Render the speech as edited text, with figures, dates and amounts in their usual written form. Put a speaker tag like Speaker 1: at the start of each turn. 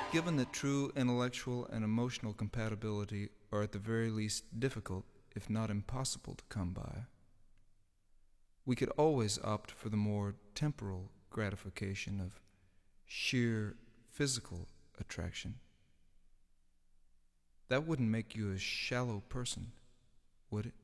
Speaker 1: Given that true intellectual and emotional compatibility are at the very least difficult, if not impossible, to come by, we could always opt for the more temporal gratification of sheer physical attraction. That wouldn't make you a shallow person, would it?